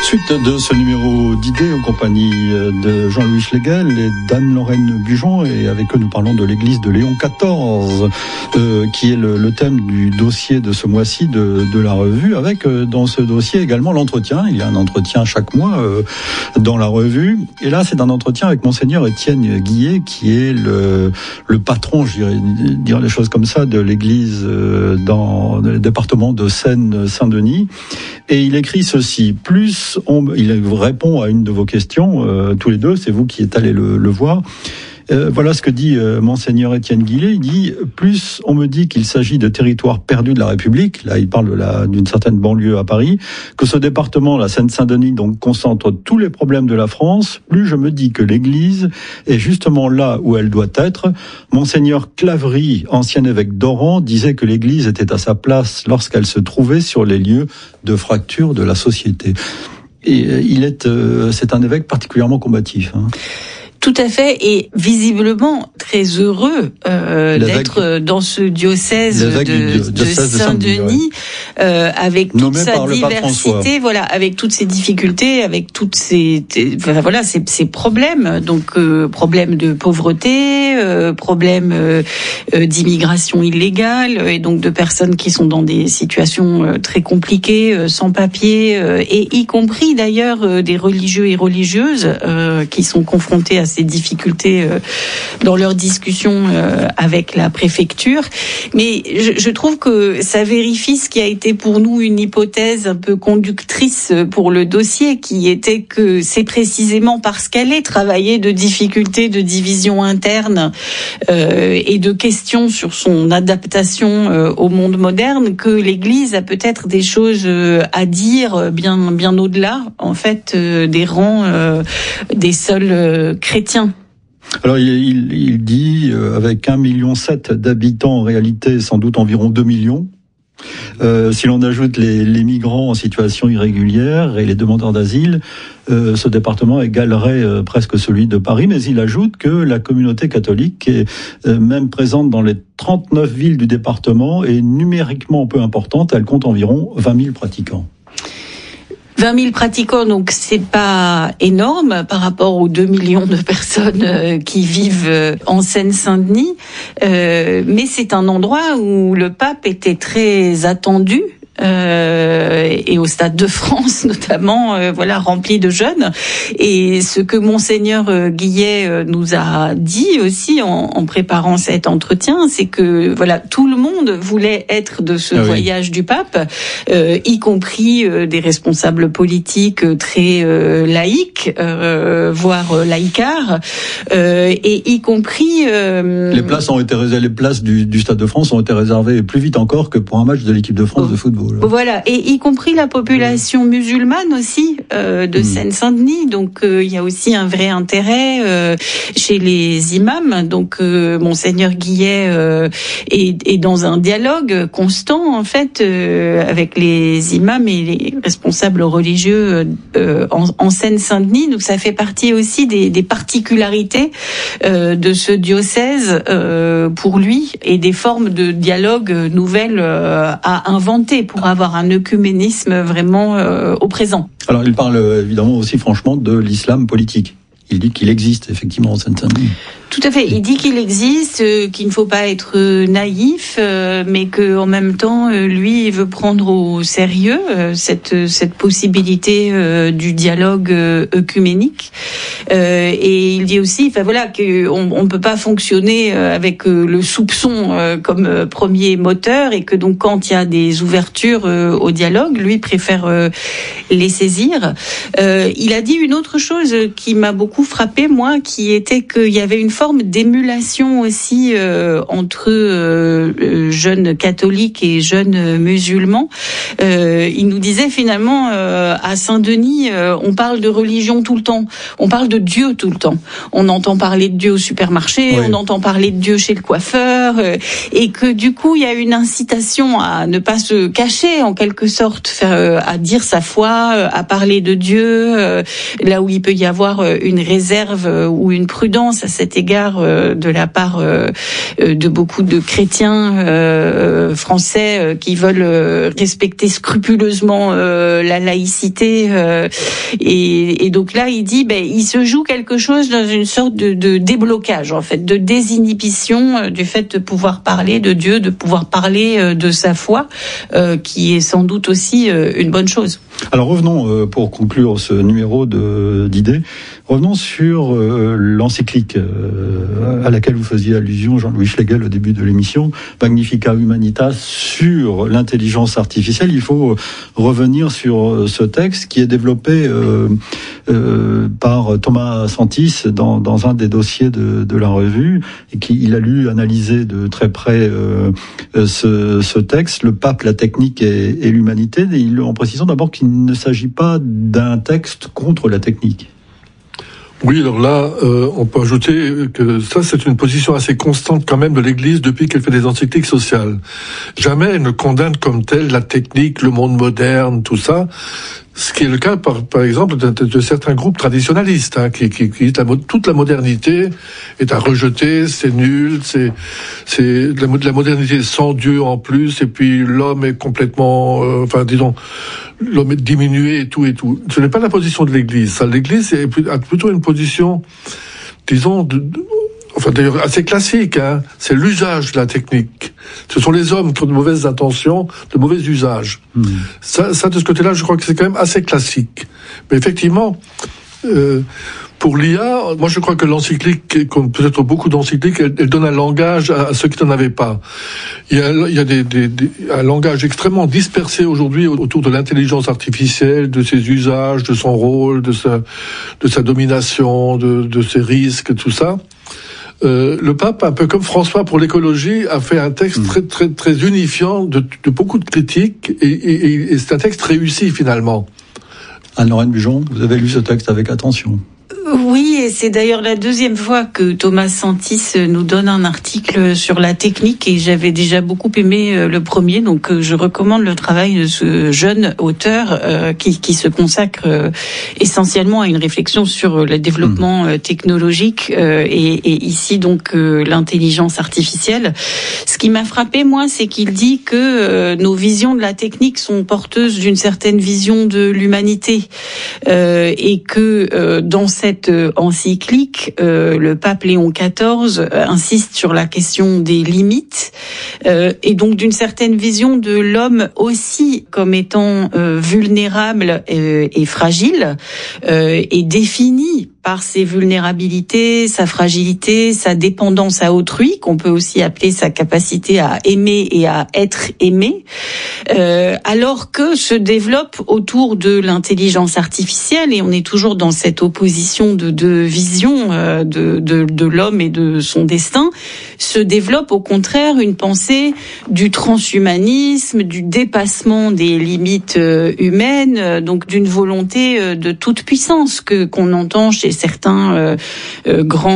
Suite de ce numéro d'idées en compagnie de Jean-Louis Schlegel et d'Anne-Lorraine Bujon, et avec eux nous parlons de l'église de Léon XIV, qui est le thème du dossier de ce mois-ci de la revue, avec dans ce dossier également l'entretien. Il y a un entretien chaque mois dans la revue, et là c'est un entretien avec Monseigneur Étienne Guillet, qui est le patron, je dirais dire les choses comme ça, de l'église dans le département de Seine-Saint-Denis, et il écrit ceci: il répond à une de vos questions, tous les deux, c'est vous qui êtes allé le voir. Voilà ce que dit Monseigneur Étienne Guillet. Il dit: plus on me dit qu'il s'agit de territoires perdus de la République, là il parle d'une certaine banlieue à Paris, que ce département, la Seine-Saint-Denis, donc concentre tous les problèmes de la France, plus je me dis que l'Église est justement là où elle doit être. Monseigneur Claverie, ancien évêque d'Oran, disait que l'Église était à sa place lorsqu'elle se trouvait sur les lieux de fracture de la société. Et c'est un évêque particulièrement combatif, hein. Tout à fait, et visiblement très heureux d'être dans ce diocèse de Saint-Denis, avec toute sa diversité, voilà, avec toutes ses difficultés, avec toutes ses problèmes, donc problèmes de pauvreté, problèmes d'immigration illégale, et donc de personnes qui sont dans des situations très compliquées, sans papier, et y compris d'ailleurs des religieux et religieuses qui sont confrontés à ces difficultés dans leurs discussions avec la préfecture. Mais je trouve que ça vérifie ce qui a été pour nous une hypothèse un peu conductrice pour le dossier, qui était que c'est précisément parce qu'elle est travaillée de difficultés, de divisions internes et de questions sur son adaptation au monde moderne, que l'Église a peut-être des choses à dire bien au-delà, en fait, des rangs des seuls chrétiens. Alors il dit avec 1,7 million d'habitants, en réalité sans doute environ 2 millions. Si l'on ajoute les migrants en situation irrégulière et les demandeurs d'asile, ce département égalerait presque celui de Paris, mais il ajoute que la communauté catholique est même présente dans les 39 villes du département et numériquement peu importante, elle compte environ 20 000 pratiquants. 20 000 pratiquants, donc c'est pas énorme par rapport aux 2 millions de personnes qui vivent en Seine-Saint-Denis, mais c'est un endroit où le pape était très attendu. Et au Stade de France notamment, rempli de jeunes. Et ce que Monseigneur Guillet nous a dit aussi en préparant cet entretien, c'est que tout le monde voulait être de ce voyage du pape, y compris des responsables politiques très laïques, voire laïcards, et y compris les places du Stade de France ont été réservées plus vite encore que pour un match de l'équipe de France de football. Voilà, et y compris la population musulmane aussi de Seine-Saint-Denis. Donc il y a aussi un vrai intérêt chez les imams. Donc Monseigneur Guillet est dans un dialogue constant en fait avec les imams et les responsables religieux en Seine-Saint-Denis. Donc ça fait partie aussi des particularités de ce diocèse pour lui, et des formes de dialogue nouvelles à inventer pour avoir un œcuménisme vraiment au présent. Alors il parle évidemment aussi franchement de l'islam politique. Il dit qu'il existe effectivement en Seine-Saint-Denis. Tout à fait. Il dit qu'il existe, qu'il ne faut pas être naïf, mais que en même temps, lui, il veut prendre au sérieux cette possibilité du dialogue œcuménique. Et il dit aussi, qu'on peut pas fonctionner avec le soupçon comme premier moteur, et que donc quand il y a des ouvertures au dialogue, lui préfère les saisir. Il a dit une autre chose qui m'a beaucoup frappée, moi, qui était qu'il y avait une forme d'émulation aussi entre jeunes catholiques et jeunes musulmans. Il nous disait finalement à Saint-Denis, on parle de religion tout le temps, on parle de Dieu tout le temps. On entend parler de Dieu au supermarché, on entend parler de Dieu chez le coiffeur, et que du coup il y a une incitation à ne pas se cacher en quelque sorte, à dire sa foi, à parler de Dieu, là où il peut y avoir une réserve ou une prudence à cet égard. égard de la part de beaucoup de chrétiens français qui veulent respecter scrupuleusement la laïcité. Et donc là, il dit, il se joue quelque chose dans une sorte de déblocage, en fait, de désinhibition du fait de pouvoir parler de Dieu, de pouvoir parler de sa foi, qui est sans doute aussi une bonne chose. Alors revenons, pour conclure ce numéro d'idées, revenons sur l'encyclique à laquelle vous faisiez allusion, Jean-Louis Schlegel, au début de l'émission, Magnificat Humanitas, sur l'intelligence artificielle. Il faut revenir sur ce texte qui est développé par Thomas Santis dans un des dossiers de la revue, et il a lu, analysé de très près ce texte, Le pape, la technique et l'humanité, en précisant d'abord qu'il ne s'agit pas d'un texte contre la technique. Oui, alors là, on peut ajouter que ça, c'est une position assez constante quand même de l'Église depuis qu'elle fait des encycliques sociales. Jamais elle ne condamne comme telle la technique, le monde moderne, tout ça. Ce qui est le cas, par exemple, de certains groupes traditionalistes, qui toute la modernité est à rejeter, c'est nul, c'est de la modernité sans Dieu en plus, et puis l'homme est complètement, l'homme est diminué et tout. Ce n'est pas la position de l'Église. Ça, l'Église a plutôt une position, disons, d'ailleurs assez classique, c'est l'usage de la technique. Ce sont les hommes qui ont de mauvaises intentions, de mauvais usages. Ça, de ce côté-là, je crois que c'est quand même assez classique. Mais effectivement, pour l'IA, moi je crois que l'encyclique, comme peut-être beaucoup d'encycliques, elle donne un langage à ceux qui n'en avaient pas. Il y a un langage extrêmement dispersé aujourd'hui autour de l'intelligence artificielle, de ses usages, de son rôle, de sa domination, de ses risques, tout ça. Le pape, un peu comme François pour l'écologie, a fait un texte très très très unifiant de beaucoup de critiques et c'est un texte réussi finalement. Anne-Lorraine Bujon, vous avez lu ce texte avec attention. Oui, et c'est d'ailleurs la deuxième fois que Thomas Santis nous donne un article sur la technique, et j'avais déjà beaucoup aimé le premier, donc je recommande le travail de ce jeune auteur qui se consacre essentiellement à une réflexion sur le développement technologique et ici donc l'intelligence artificielle. Ce qui m'a frappé, moi, c'est qu'il dit que nos visions de la technique sont porteuses d'une certaine vision de l'humanité et que dans cette encyclique, le pape Léon XIV insiste sur la question des limites et donc d'une certaine vision de l'homme aussi comme étant vulnérable et fragile et défini par ses vulnérabilités, sa fragilité, sa dépendance à autrui, qu'on peut aussi appeler sa capacité à aimer et à être aimé, alors que se développe autour de l'intelligence artificielle, et on est toujours dans cette opposition de deux visions de l'homme et de son destin, se développe au contraire une pensée du transhumanisme, du dépassement des limites humaines, donc d'une volonté de toute puissance qu'on entend chez certains grands